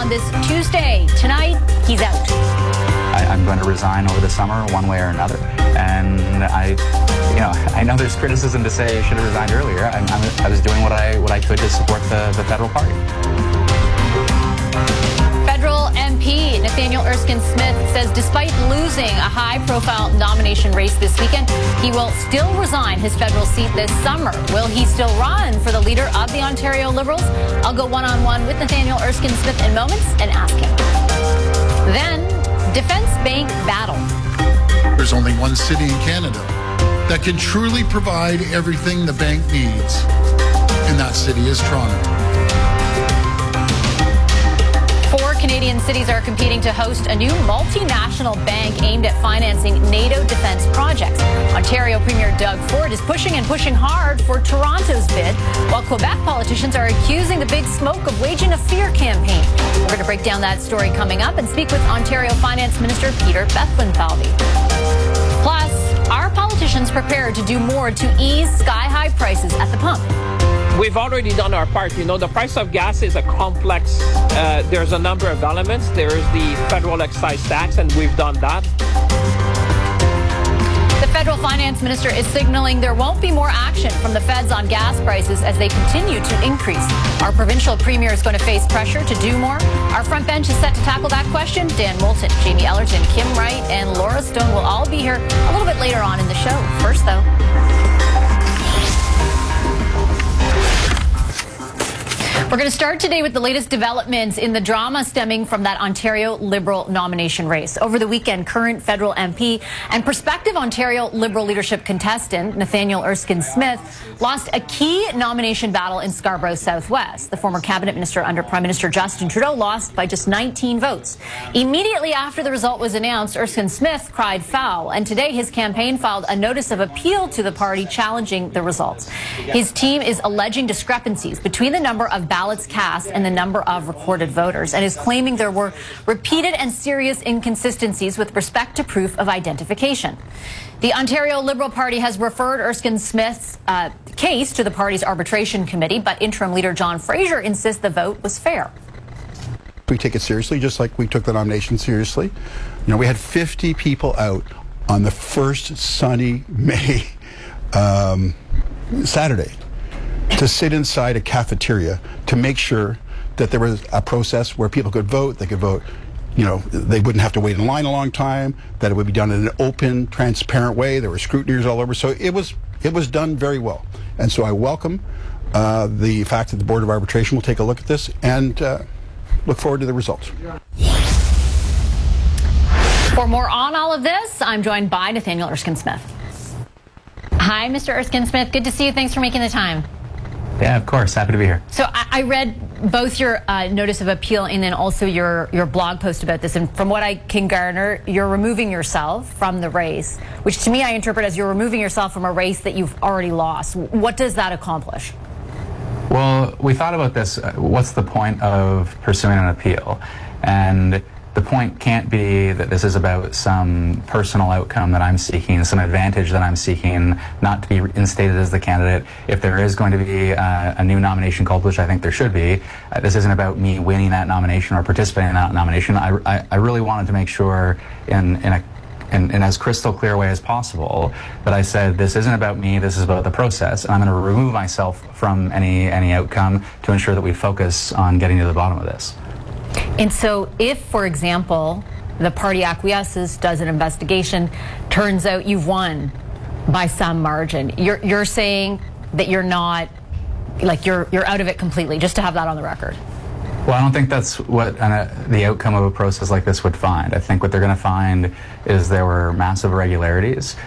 on this Tuesday. Tonight, he's out. I'm going to resign over the summer one way or another. And I know there's criticism to say I should have resigned earlier. I was doing what I could to support the federal party. Federal MP Nathaniel Erskine Smith says despite losing a high-profile nomination race this weekend, he will still resign his federal seat this summer. Will he still run for the leader of the Ontario Liberals? I'll go one-on-one with Nathaniel Erskine Smith in moments and ask him. Then, Defence Bank battle. There's only one city in Canada that can truly provide everything the bank needs, and that city is Toronto. 4 Canadian cities are competing to host a new multinational bank aimed at financing NATO defence projects. Ontario Premier Doug Ford is pushing hard for Toronto's bid, while Quebec politicians are accusing the Big Smoke of waging a fear campaign. We're going to break down that story coming up and speak with Ontario Finance Minister Peter Bethlenfalvy. Plus, are politicians prepared to do more to ease sky-high prices at the pump? We've already done our part. You know, the price of gas is a complex, there's a number of elements. There's the federal excise tax, and we've done that. The federal finance minister is signaling there won't be more action from the feds on gas prices as they continue to increase. Our provincial premier is going to face pressure to do more. Our front bench is set to tackle that question. Dan Moulton, Jamie Ellerton, Kim Wright, and Laura Stone will all be here a little bit later on in the show. First, though. We're going to start today with the latest developments in the drama stemming from that Ontario Liberal nomination race. Over the weekend, current federal MP and prospective Ontario Liberal leadership contestant Nathaniel Erskine Smith lost a key nomination battle in Scarborough Southwest. The former cabinet minister under Prime Minister Justin Trudeau lost by just 19 votes. Immediately after the result was announced, Erskine Smith cried foul, and today his campaign filed a notice of appeal to the party challenging the results. His team is alleging discrepancies between the number of ballots cast and the number of recorded voters, and is claiming there were repeated and serious inconsistencies with respect to proof of identification. The Ontario Liberal Party has referred Erskine Smith's case to the party's arbitration committee, but interim leader John Fraser insists the vote was fair. We take it seriously, just like we took the nomination seriously. You know, we had 50 people out on the first sunny May Saturday to sit inside a cafeteria to make sure that there was a process where people could vote. They could vote, you know, they wouldn't have to wait in line a long time, that it would be done in an open, transparent way. There were scrutineers all over. So it was done very well. And so I welcome the fact that the Board of Arbitration will take a look at this and look forward to the results. For more on all of this, I'm joined by Nathaniel Erskine Smith. Hi, Mr. Erskine Smith. Good to see you. Thanks for making the time. Yeah, of course. Happy to be here. So I read both your notice of appeal and then also your blog post about this. And from what I can garner, you're removing yourself from the race, which to me I interpret as you're removing yourself from a race that you've already lost. What does that accomplish? Well, we thought about this. What's the point of pursuing an appeal? And the point can't be that this is about some personal outcome that I'm seeking, some advantage that I'm seeking, not to be instated as the candidate. If there is going to be a new nomination called, which I think there should be, this isn't about me winning that nomination or participating in that nomination. I really wanted to make sure in as crystal clear way as possible that I said this isn't about me, this is about the process, and I'm going to remove myself from any outcome to ensure that we focus on getting to the bottom of this. And so if, for example, the party acquiesces, does an investigation, turns out you've won by some margin, you're saying that you're not, like you're out of it completely, just to have that on the record? Well, I don't think that's what the outcome of a process like this would find. I think what they're going to find is there were massive irregularities.